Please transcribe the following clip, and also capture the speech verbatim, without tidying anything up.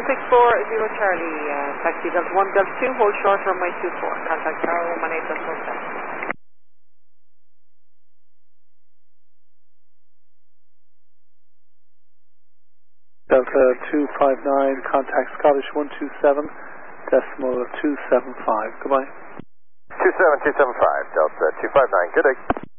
six four zero Charlie, uh, taxi Delta one, Delta two, hold short runway two four, contact tower one one eight point one seven. Delta two five nine, contact Scottish one two seven, decimal two seven five, goodbye. two seven two seven five, Delta two five nine, good day.